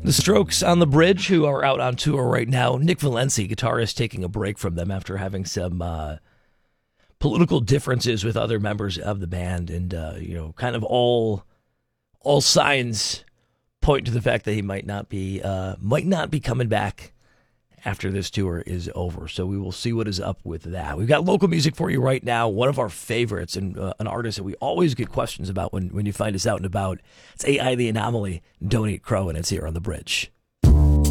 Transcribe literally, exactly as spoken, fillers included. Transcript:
The Strokes on the Bridge, who are out on tour right now. Nick Valenci, guitarist, taking a break from them after having some uh, political differences with other members of the band, and uh, you know, kind of all all signs point to the fact that he might not be uh, might not be coming back after this tour is over. So we will see what is up with that. We've got local music for you right now. One of our favorites, and uh, an artist that we always get questions about when, when you find us out and about. It's A I The Anomaly, Don't Eat Crow, and it's here on The Bridge.